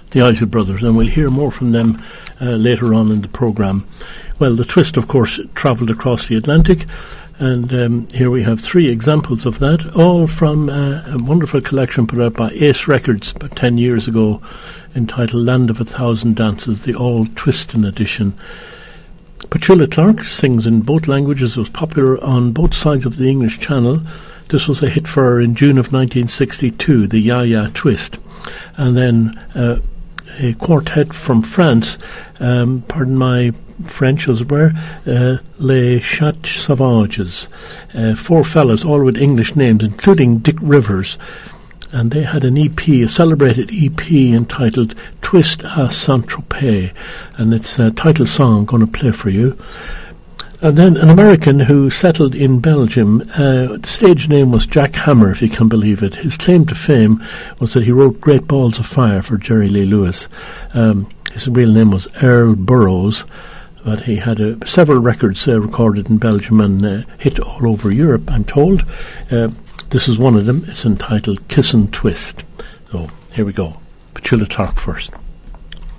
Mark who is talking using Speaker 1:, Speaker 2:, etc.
Speaker 1: the Isley Brothers, and we'll hear more from them later on in the programme. Well, the Twist, of course, travelled across the Atlantic, and here we have 3 examples of that, all from a wonderful collection put out by Ace Records about 10 years ago, entitled Land of a Thousand Dances, the All Twistin' edition. Petula Clark sings in both languages, was popular on both sides of the English Channel. This was a hit for her in June of 1962, the Ya Ya Twist. And then a quartet from France, pardon my French as it were, Les Chat Sauvages. 4 fellows, all with English names, including Dick Rivers. And they had an EP, a celebrated EP entitled Twist à Saint-Tropez. And it's a title song I'm going to play for you. And then an American who settled in Belgium, the stage name was Jack Hammer, if you can believe it. His claim to fame was that he wrote Great Balls of Fire for Jerry Lee Lewis. His real name was Earl Burroughs, but he had several records recorded in Belgium and hit all over Europe, I'm told. This is one of them. It's entitled Kiss and Twist. So here we go. Petula Clark first.